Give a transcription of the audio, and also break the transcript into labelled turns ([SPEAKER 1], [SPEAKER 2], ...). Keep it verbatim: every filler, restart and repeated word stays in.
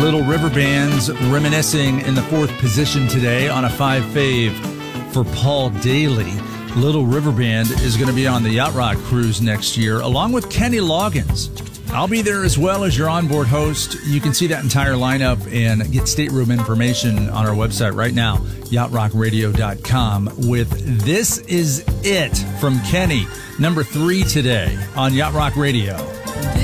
[SPEAKER 1] Little River Band's reminiscing in the fourth position today on a five fave for Paul Daly. Little River Band is going to be on the Yacht Rock cruise next year, along with Kenny Loggins. I'll be there as well as your onboard host. You can see that entire lineup and get stateroom information on our website right now, yacht rock radio dot com, with This Is It from Kenny, number three today on Yacht Rock Radio.